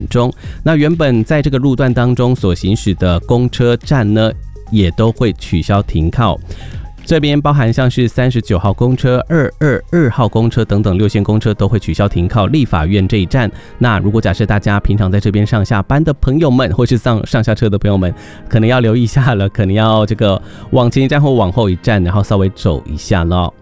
中。那原本在这个路段当中所行驶的公车站呢，也都会取消停靠。这边包含像是39号公车、222号公车等等6线公车都会取消停靠立法院这一站。那如果假设大家平常在这边上下班的朋友们，或是上下车的朋友们，可能要留意一下了，可能要这个往前一站或往后一站，然后稍微走一下了。